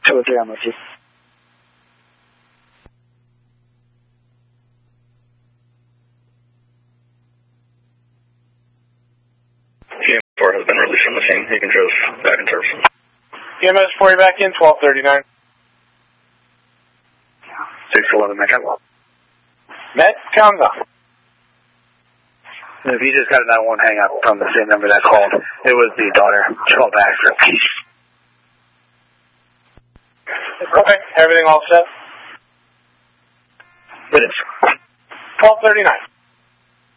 203 on Motif. EMS4 has been released from the scene. You can drive back in service. EMS4 back in, 1239. 611 Metcalf. Met, Conga. If you just got a 911 hang up from the same number that called, it was the daughter. She called back for a piece. Okay, everything all set? It is. 1239.